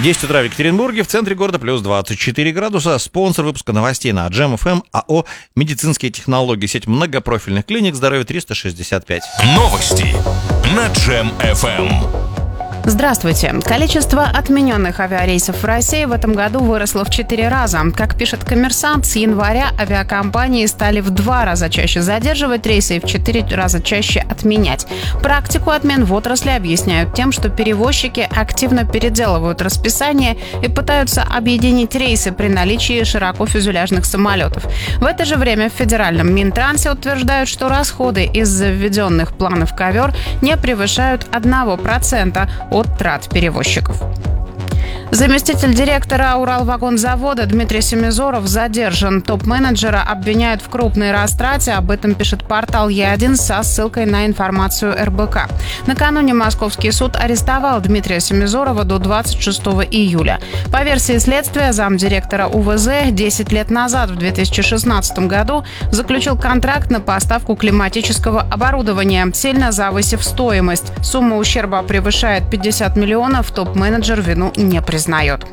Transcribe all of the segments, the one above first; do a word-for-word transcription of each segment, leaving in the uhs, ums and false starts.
десять утра в Екатеринбурге, в центре города плюс двадцать четыре градуса. Спонсор выпуска новостей на Джем эф эм АО «Медицинские технологии», сеть многопрофильных клиник «Здоровье триста шестьдесят пять». Новости на Джем эф эм. Здравствуйте. Количество отмененных авиарейсов в России в этом году выросло в четыре раза. Как пишет «Коммерсант», с января авиакомпании стали в два раза чаще задерживать рейсы и в четыре раза чаще отменять. Практику отмен в отрасли объясняют тем, что перевозчики активно переделывают расписание и пытаются объединить рейсы при наличии широкофюзеляжных самолетов. В это же время в федеральном Минтрансе утверждают, что расходы из-за введенных планов ковер не превышают одного процента от трат перевозчиков. Заместитель директора Уралвагонзавода Дмитрий Семизоров задержан. Топ-менеджера обвиняют в крупной растрате. Об этом пишет портал Е один со ссылкой на информацию эр бэ ка. Накануне московский суд арестовал Дмитрия Семизорова до двадцать шестого июля. По версии следствия, замдиректора У вэ зэ десять лет назад, в две тысячи шестнадцатом году, заключил контракт на поставку климатического оборудования, сильно завысив стоимость. Сумма ущерба превышает пятьдесят миллионов. Топ-менеджер вину не признает.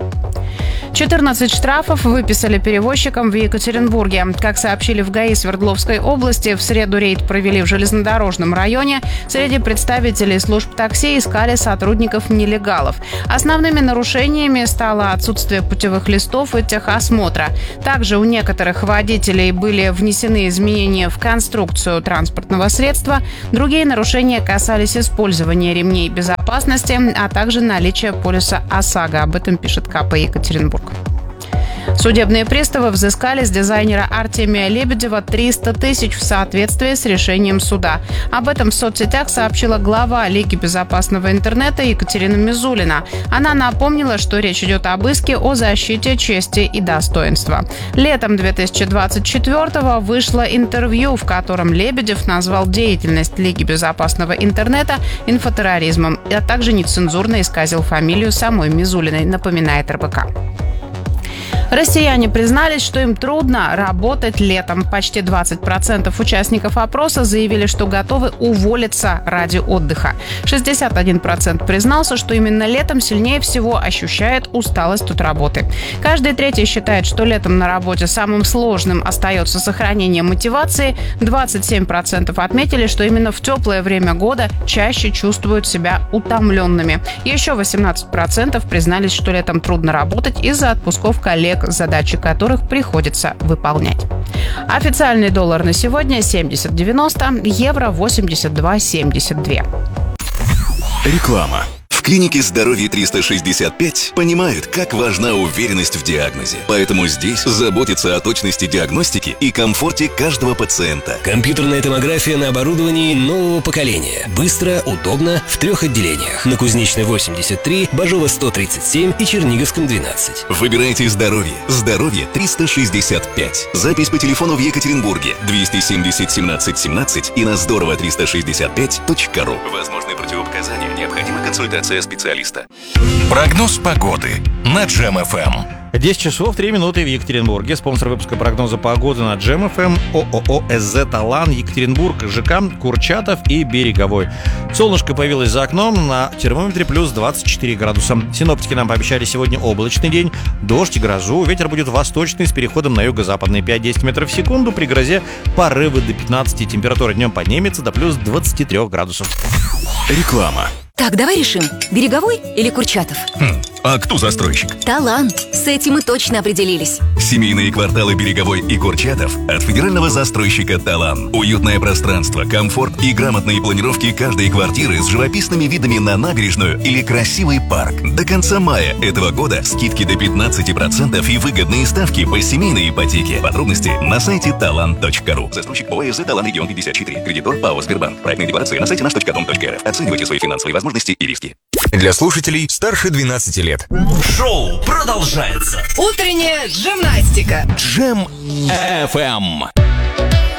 четырнадцать штрафов выписали перевозчикам в Екатеринбурге. Как сообщили в га и Свердловской области, в среду рейд провели в железнодорожном районе. Среди представителей служб такси искали сотрудников-нелегалов. Основными нарушениями стало отсутствие путевых листов и техосмотра. Также у некоторых водителей были внесены изменения в конструкцию транспортного средства. Другие нарушения касались использования ремней безопасности, а также наличия полиса ОСАГО. Об этом пишет ка пэ Екатеринбург. Судебные приставы взыскали с дизайнера Артемия Лебедева триста тысяч в соответствии с решением суда. Об этом в соцсетях сообщила глава Лиги безопасного интернета Екатерина Мизулина. Она напомнила, что речь идет об иске о защите чести и достоинства. Летом две тысячи двадцать четвёртого вышло интервью, в котором Лебедев назвал деятельность Лиги безопасного интернета инфотерроризмом, а также нецензурно исказил фамилию самой Мизулиной, напоминает эр бэ ка. Россияне признались, что им трудно работать летом. Почти двадцать процентов участников опроса заявили, что готовы уволиться ради отдыха. шестьдесят один процент признался, что именно летом сильнее всего ощущает усталость от работы. Каждый третий считает, что летом на работе самым сложным остается сохранение мотивации. двадцать семь процентов отметили, что именно в теплое время года чаще чувствуют себя утомленными. Еще восемнадцать процентов признались, что летом трудно работать из-за отпусков коллег, задачи которых приходится выполнять. Официальный доллар на сегодня семьдесят девяносто, евро восемьдесят два семьдесят два. Реклама. В клинике «Здоровье триста шестьдесят пять» понимают, как важна уверенность в диагнозе. Поэтому здесь заботятся о точности диагностики и комфорте каждого пациента. Компьютерная томография на оборудовании нового поколения. Быстро, удобно, в трех отделениях. На Кузнечной восемьдесят три, Бажова сто тридцать семь и Черниговском двенадцать. Выбирайте «Здоровье». «Здоровье триста шестьдесят пять». Запись по телефону в Екатеринбурге двести семьдесят семнадцать семнадцать и на здорово триста шестьдесят пять точка ру. Возможны противопоказания. Необходима консультация специалиста. Прогноз погоды на Джем эф эм. десять часов три минуты в Екатеринбурге. Спонсор выпуска прогноза погоды на Джем эф эм ООО эс зэ «Талан», Екатеринбург, ЖК Курчатов и Береговой. Солнышко появилось за окном, на термометре плюс двадцать четыре градуса. Синоптики нам пообещали сегодня облачный день, дождь и грозу. Ветер будет восточный с переходом на юго-западный пять-десять метров в секунду. При грозе порывы до пятнадцати. Температура днем поднимется до плюс двадцати трёх градусов. Реклама. Так, давай решим, Береговой или Курчатов? Хм, а кто застройщик? Талан. С этим мы точно определились. Семейные кварталы Береговой и Курчатов от федерального застройщика «Талан». Уютное пространство, комфорт и грамотные планировки каждой квартиры с живописными видами на набережную или красивый парк. До конца мая этого года скидки до пятнадцати процентов и выгодные ставки по семейной ипотеке. Подробности на сайте талан точка ру. Застройщик ООО эс зэ «Талан Регион пятьдесят четыре». Кредитор ПАО «Сбербанк». Проектная декларация на сайте наш точка дом точка эр эф. Оценивайте свои финансовые возможности и риски. Для слушателей старше двенадцати лет. Шоу продолжается. Утренняя гимнастика. Джем эф эм.